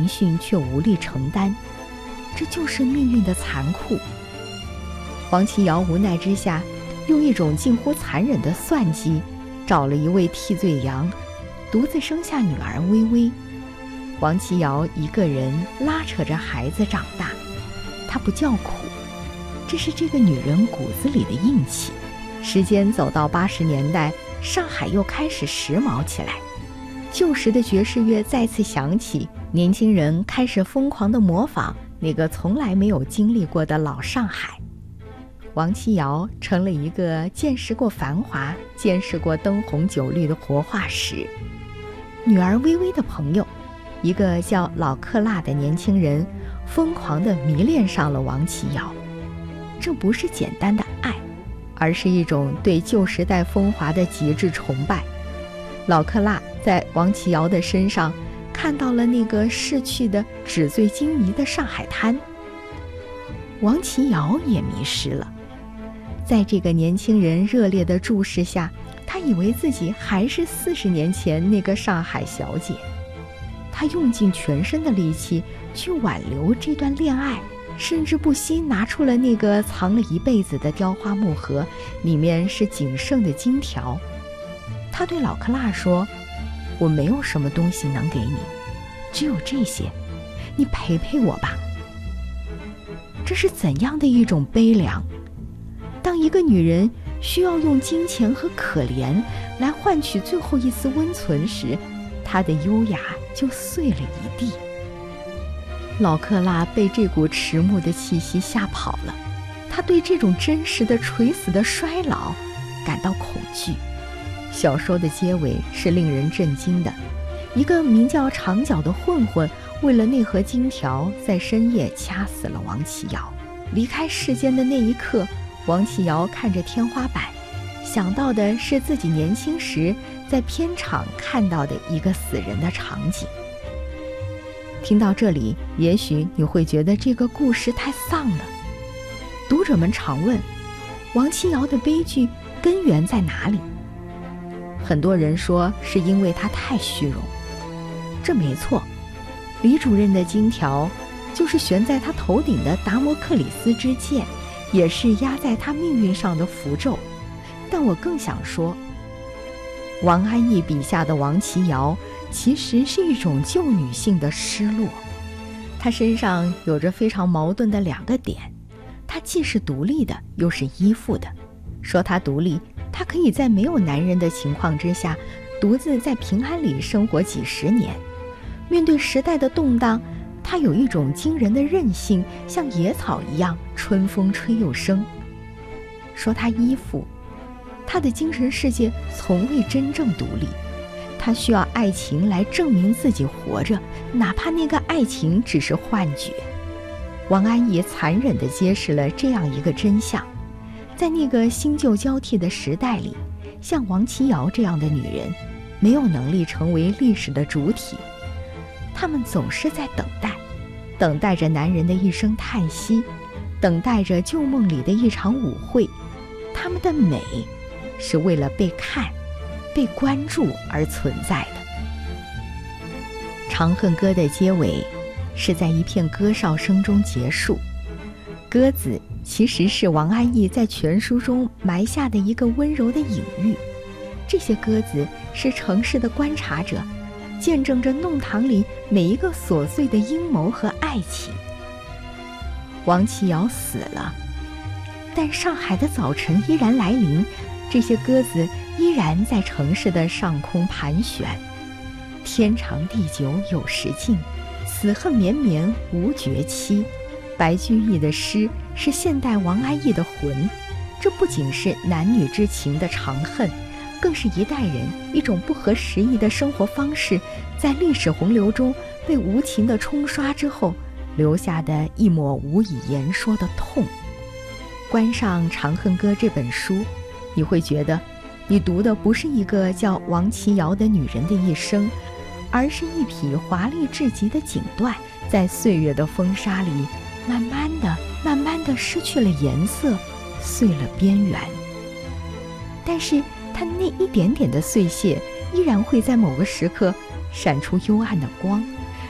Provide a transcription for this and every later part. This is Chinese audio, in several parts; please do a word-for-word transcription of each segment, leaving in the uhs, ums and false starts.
闻讯却无力承担，这就是命运的残酷。王琦瑶无奈之下，用一种近乎残忍的算计，找了一位替罪羊，独自生下女儿薇薇。王琦瑶一个人拉扯着孩子长大，她不叫苦，这是这个女人骨子里的硬气。时间走到八十年代，上海又开始时髦起来，旧时的爵士乐再次响起，年轻人开始疯狂地模仿那个从来没有经历过的老上海。王琦瑶成了一个见识过繁华、见识过灯红酒绿的活化石。女儿薇薇的朋友，一个叫老克辣的年轻人，疯狂地迷恋上了王琦瑶。这不是简单的爱，而是一种对旧时代风华的极致崇拜。老克辣在王琦瑶的身上看到了那个逝去的纸醉金迷的上海滩。王琦瑶也迷失了，在这个年轻人热烈的注视下，他以为自己还是四十年前那个上海小姐。他用尽全身的力气去挽留这段恋爱，甚至不惜拿出了那个藏了一辈子的雕花木盒，里面是仅剩的金条。他对老克辣说：我没有什么东西能给你，只有这些，你陪陪我吧。这是怎样的一种悲凉？当一个女人需要用金钱和可怜来换取最后一丝温存时，她的优雅就碎了一地。老克辣被这股迟暮的气息吓跑了，他对这种真实的垂死的衰老感到恐惧。小说的结尾是令人震惊的，一个名叫长脚的混混为了那盒金条，在深夜掐死了王琦瑶。离开世间的那一刻，王琦瑶看着天花板，想到的是自己年轻时在片场看到的一个死人的场景。听到这里，也许你会觉得这个故事太丧了。读者们常问，王琦瑶的悲剧根源在哪里？很多人说是因为她太虚荣，这没错。李主任的金条就是悬在他头顶的达摩克里斯之剑，也是压在他命运上的符咒。但我更想说，王安忆笔下的王琦瑶其实是一种旧女性的失落。她身上有着非常矛盾的两个点，她既是独立的，又是依附的。说她独立，她可以在没有男人的情况之下，独自在平安里生活几十年。面对时代的动荡，她有一种惊人的韧性，像野草一样，春风吹又生。说她依附，她的精神世界从未真正独立，她需要爱情来证明自己活着，哪怕那个爱情只是幻觉。王安忆残忍地揭示了这样一个真相，在那个新旧交替的时代里，像王琦瑶这样的女人没有能力成为历史的主体，她们总是在等待，等待着男人的一声叹息，等待着旧梦里的一场舞会。她们的美是为了被看、被关注而存在的。《长恨歌》的结尾是在一片歌哨声中结束。鸽子其实是王安忆在全书中埋下的一个温柔的隐喻。这些鸽子是城市的观察者，见证着弄堂里每一个琐碎的阴谋和爱情。王琦瑶死了，但上海的早晨依然来临，这些鸽子依然在城市的上空盘旋。天长地久有时尽，此恨绵绵无绝期。白居易的诗是现代王安忆的魂，这不仅是男女之情的长恨，更是一代人一种不合时宜的生活方式，在历史洪流中被无情的冲刷之后留下的一抹无以言说的痛。关上《长恨歌》这本书，你会觉得你读的不是一个叫王琦瑶的女人的一生，而是一匹华丽至极的锦缎，在岁月的风沙里慢慢的慢慢的失去了颜色，碎了边缘。但是它那一点点的碎屑依然会在某个时刻闪出幽暗的光，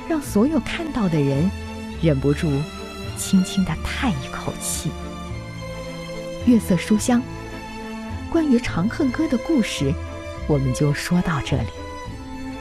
让所有看到的人忍不住轻轻地叹一口气。月色书香，关于《长恨歌》的故事，我们就说到这里。